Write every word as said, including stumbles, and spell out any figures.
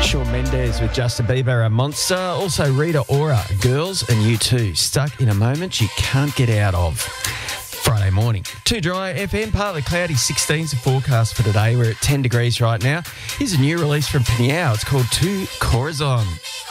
Shawn Mendes with Justin Bieber, A Monster. Also Rita Ora, Girls, and You Too, Stuck in a Moment You Can't Get Out Of. Friday morning. Too Dry F M, partly cloudy, sixteen's the forecast for today. We're at ten degrees right now. Here's a new release from Peniel. It's called Tu Corazon.